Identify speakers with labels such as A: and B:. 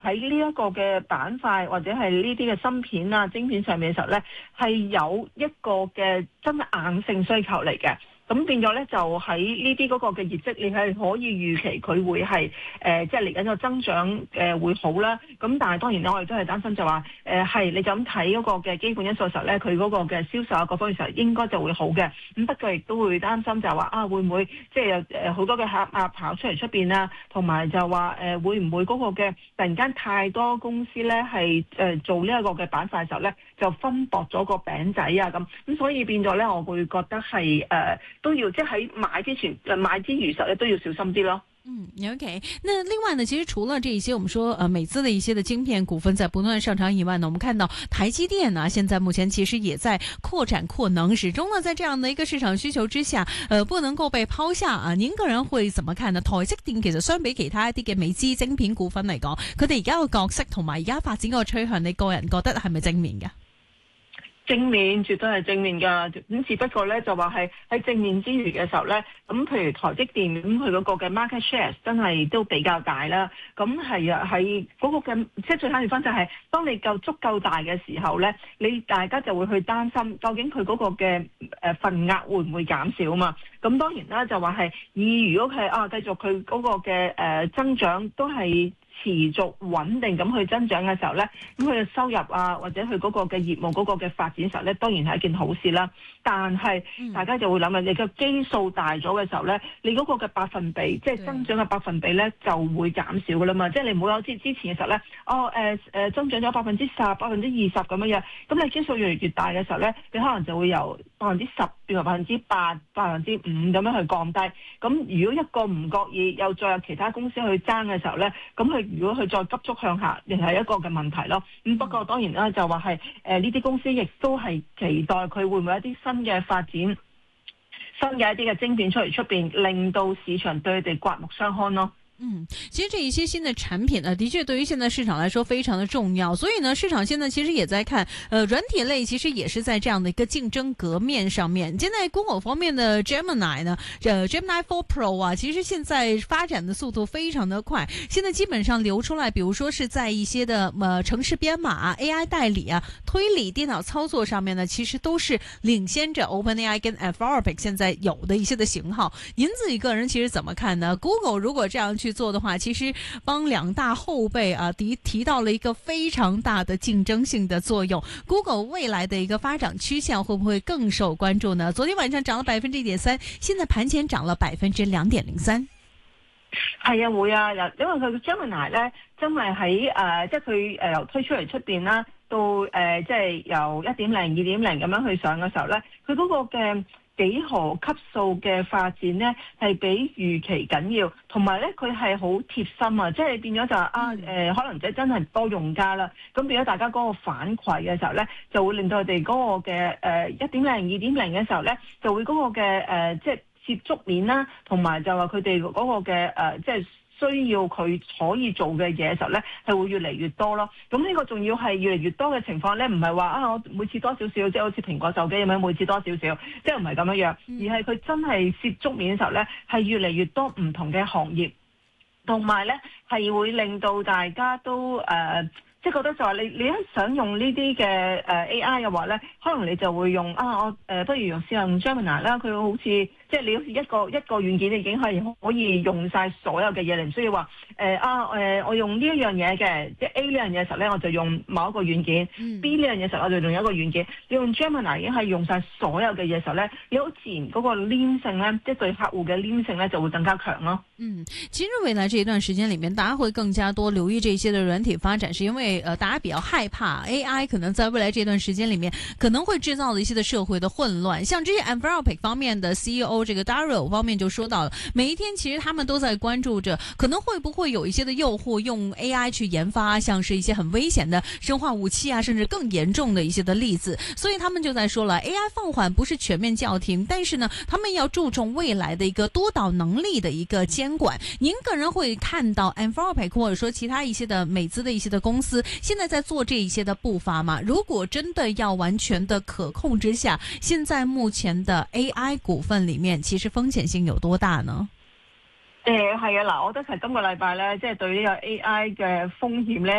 A: 喺呢一個嘅板塊或者係呢啲嘅芯片啊、晶片上面嘅時候咧，係有一個嘅真係硬性需求嚟嘅。咁變咗咧，就喺呢啲嗰個嘅業績，你係可以預期佢會係即係嚟緊個增長會好啦。咁但係當然我哋都係擔心就話係你就咁睇嗰個嘅基本因素嘅時候咧，佢嗰個嘅銷售啊各方面嘅時候應該就會好嘅。咁不過亦都會擔心就話會唔會即係有好多嘅客壓跑出嚟出邊啊，同埋就話會唔會嗰個嘅突然間太多公司咧係做呢一個嘅板塊嘅時候咧，就分薄咗個餅仔啊咁所以變咗咧，我會覺得係都要即係喺買之前買之餘實咧都要小心啲咯。
B: OK。那另外呢，其實除了這一些我們說美資的一些的晶片股份在不斷上漲以外呢，我們看到台積電呢，現在目前其實也在擴展擴能，始終呢在這樣的一個市場需求之下，不能夠被拋下啊。您個人會怎麼看呢？台積電其實相比其他一啲嘅美資晶片股份嚟講，佢哋而家個角色同埋而家發展個趨向，你個人覺得係咪正面嘅？
A: 正面絕對係正面㗎，咁只不過咧就話係喺正面之餘嘅時候咧，咁譬如台積電咁佢嗰個嘅 market share 真係都比較大啦。咁係啊，係嗰個嘅即係最慘地方就係當你足夠大嘅時候咧，大家就會去擔心究竟佢嗰個嘅份額會唔會減少嘛？咁當然啦，就話係如果係繼續佢嗰個嘅增長都係持續穩定咁去增長嘅時候咧，咁佢嘅收入啊或者佢嗰個嘅業務嗰個嘅發展時候咧，當然係一件好事啦。但係大家就會諗啦，你嘅基數大咗嘅時候咧，你嗰個嘅百分比即係增長嘅百分比咧就會減少噶啦嘛。即係你唔好有之前嘅時候咧，增長咗10%、20%咁樣樣，咁你基數越嚟越大嘅時候咧，你可能就會由10%變為8%、5%咁樣去降低。咁如果一個唔覺意又再有其他公司去爭嘅時候咧，咁佢如果佢再急速向下，亦係一個嘅問題咯。咁不過當然啦，就話係呢啲公司亦都係期待佢會唔會有一啲新嘅發展、新嘅一啲嘅晶片出邊，令到市場對佢哋刮目相看咯。
B: 其實這一些新的產品呢，的確對於現在市場來說非常的重要。所以呢，市場現在其實也在看，軟體類其實也是在這樣的一個競爭革面上面。現在 Google 方面的 Gemini 呢，Gemini 4 Pro 啊，其實現在發展的速度非常的快。現在基本上流出來，比如說是在一些的程式編碼啊、AI 代理啊、推理、電腦操作上面呢，其實都是領先着 OpenAI 跟 Anthropic 現在有的一些的型號。您自己個人其實怎麼看呢？ Google 如果這樣去做的話，其實幫兩大後輩啊提到了一個非常大的競爭性的作用。Google 未來的一個發展趨向會不會更受關注呢？昨天晚上漲了1.3%，現在盤前漲了2.03%。
A: 係啊，會啊，因為佢 Gemini 咧，真係喺即係佢由推出嚟出邊啦，到即係由1.0、2.0咁樣去上嘅時候咧，佢嗰個嘅幾何級數嘅發展呢係比預期緊要，同埋呢佢係好貼心啊！即係變咗就可能真係多用家啦，咁變咗大家嗰個反饋嘅時候呢，就會令到佢哋嗰個嘅1.0、2.0嘅時候呢，就會嗰個嘅即係接觸面啦，同埋就話佢哋嗰個嘅即係需要佢可以做嘅嘢嘅時候咧，係會越嚟越多咯。咁呢個仲要係越嚟越多嘅情況咧，唔係話我每次多少少，即係好似蘋果手機咁樣每次多少少，即係唔係咁樣樣，而係佢真係接觸面嘅時候咧，係越嚟越多唔同嘅行業，同埋咧係會令到大家都即係覺得就話你一想用呢啲嘅AI 嘅話咧，可能你就會用我不如試下用 Gemini 啦，佢好似即係你好似一個軟件，你已經係可以用晒所有嘅嘢，你唔需要話我用呢一樣嘢嘅，即係 A 呢樣嘢嘅時候咧，我就用某一個軟件，B 呢樣嘢嘅時候我就用一個軟件。你用 Gemini 已經係用晒所有嘅嘢嘅時候咧，你好自然嗰個黏性咧，即係對客戶嘅黏性咧就會更加強咯。
B: 其實未來這一段時間裡面，大家會更加多留意這些的軟體發展，是因為大家比較害怕 AI 可能在未來這段時間裡面可能會製造一些的社會的混亂。像這些 Anthropic 方面的 CEO 這個 Daryl 方面就說到了，每一天其實他們都在關注着可能會不會有一些的誘惑用 AI 去研發像是一些很危險的生化武器啊，甚至更嚴重的一些的例子。所以他們就在說了， AI 放緩不是全面叫停，但是呢他們要注重未來的一個多島能力的一個監管。您個人會看到 Anthropic 或者說其他一些的美資的一些的公司現在在做這一些的步伐嗎？如果真的要完全的可控之下，現在目前的 AI 股份裡面其實風險性有多大呢？
A: 係啊，嗱，我覺得係今個禮拜咧，即係對呢個 AI 嘅風險咧。